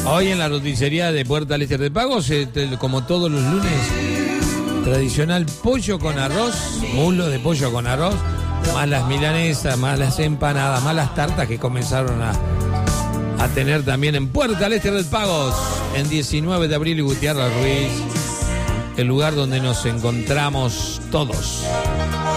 Hoy en la roticería de Puerta del Este de Pagos, como todos los lunes, tradicional pollo con arroz, muslo de pollo con arroz, más las milanesas, más las empanadas, más las tartas que comenzaron a tener también en Puerta del Este de Pagos, en 19 de abril y Gutiérrez Ruiz, el lugar donde nos encontramos todos.